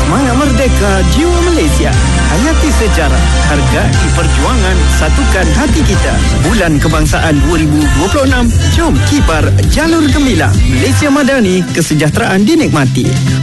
Semangat merdeka jiwa Malaysia. Hayati sejarah, hargai perjuangan, satukan hati kita. Bulan Kebangsaan 2026. Jom kibar jalur gemilang. Malaysia Madani, kesejahteraan dinikmati.